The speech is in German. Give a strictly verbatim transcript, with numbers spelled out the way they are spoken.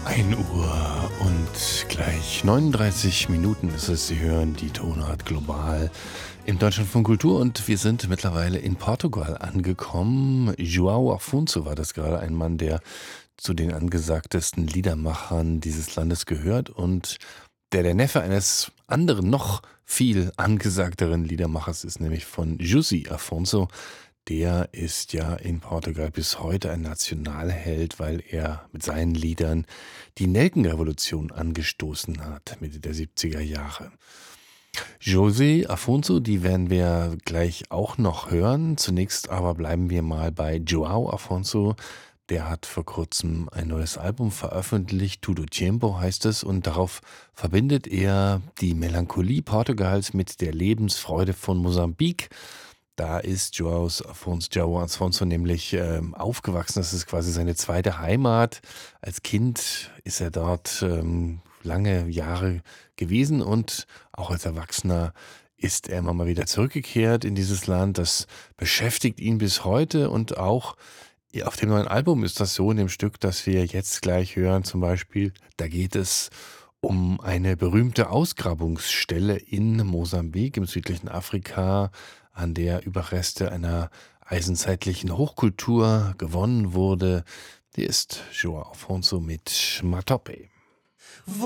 ein Uhr und gleich neununddreißig Minuten ist es. Sie hören die Tonart global im Deutschland von Kultur und wir sind mittlerweile in Portugal angekommen. João Afonso war das gerade, ein Mann, der zu den angesagtesten Liedermachern dieses Landes gehört und der der Neffe eines anderen, noch viel angesagteren Liedermachers ist, nämlich von José Afonso. Der ist ja in Portugal bis heute ein Nationalheld, weil er mit seinen Liedern die Nelkenrevolution angestoßen hat, Mitte der siebziger Jahre. José Afonso, die werden wir gleich auch noch hören. Zunächst aber bleiben wir mal bei João Afonso. Der hat vor kurzem ein neues Album veröffentlicht, Tudo Tempo heißt es, und darauf verbindet er die Melancholie Portugals mit der Lebensfreude von Mosambik. Da ist João Afonso, João Afonso nämlich ähm, aufgewachsen. Das ist quasi seine zweite Heimat. Als Kind ist er dort ähm, lange Jahre gewesen und auch als Erwachsener ist er immer mal wieder zurückgekehrt in dieses Land. Das beschäftigt ihn bis heute und auch ja, auf dem neuen Album ist das so, in dem Stück, das wir jetzt gleich hören zum Beispiel, da geht es um eine berühmte Ausgrabungsstelle in Mosambik im südlichen Afrika, an der Überreste einer eisenzeitlichen Hochkultur gewonnen wurde. Hier ist João Afonso mit Matope.